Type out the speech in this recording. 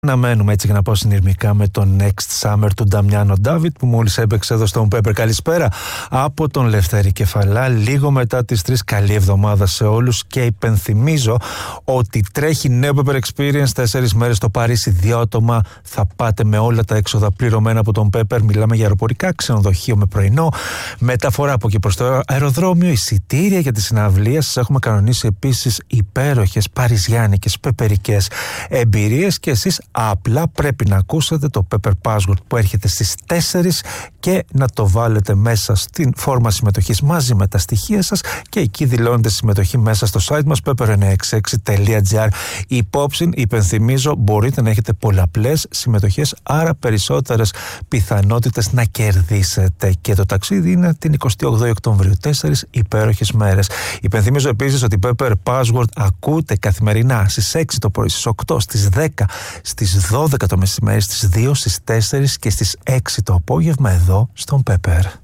Να μένουμε έτσι για να πάω συνειρμικά με το Next Summer του Νταμιάνο Ντάβιτ που μόλις έπαιξε εδώ στον Pepper. Καλησπέρα από τον Λευτέρη Κεφαλά, λίγο μετά τις 3. Καλή εβδομάδα σε όλους και υπενθυμίζω ότι τρέχει νέο Pepper Experience 4 μέρες στο Παρίσι, 2 άτομα. Θα πάτε με όλα τα έξοδα πληρωμένα από τον Pepper. Μιλάμε για αεροπορικά, ξενοδοχείο με πρωινό, μεταφορά από εκεί προς το αεροδρόμιο, εισιτήρια για τη συναυλία. Σας έχουμε κανονίσει επίσης υπέροχες παριζιάνικες πεπερικές εμπειρίες και εσείς απλά πρέπει να ακούσετε το Pepper Password που έρχεται στις 4 και να το βάλετε μέσα στην φόρμα συμμετοχής μαζί με τα στοιχεία σας και εκεί δηλώνετε συμμετοχή μέσα στο site μας pepper966.gr. Υπόψη, υπενθυμίζω, μπορείτε να έχετε πολλαπλές συμμετοχές, άρα περισσότερες πιθανότητες να κερδίσετε. Και το ταξίδι είναι την 28 Οκτωβρίου, 4 υπέροχες μέρες. Υπενθυμίζω επίσης ότι Pepper Password ακούτε καθημερινά στις 6 το πρωί, στις 8, στις 10, στις 12 το μεσημέρι, στις 2, στις 4 και στις 6 το απόγευμα εδώ στον Pepper.